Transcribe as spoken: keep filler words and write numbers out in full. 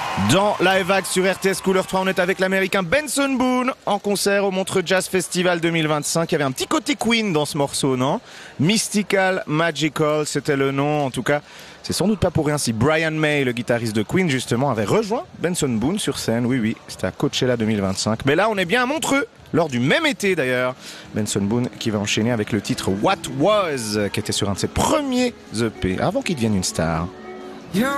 Dans Live Act sur R T S Couleur trois, on est avec l'américain Benson Boone en concert au Montreux Jazz Festival deux mille vingt-cinq. Il y avait un petit côté Queen dans ce morceau, non? Mystical, Magical, c'était le nom. En tout cas, c'est sans doute pas pour rien si Brian May, le guitariste de Queen, justement, avait rejoint Benson Boone sur scène. Oui, oui, c'était à Coachella deux mille vingt-cinq. Mais là, on est bien à Montreux, lors du même été d'ailleurs. Benson Boone qui va enchaîner avec le titre What Was, qui était sur un de ses premiers E P, avant qu'il devienne une star.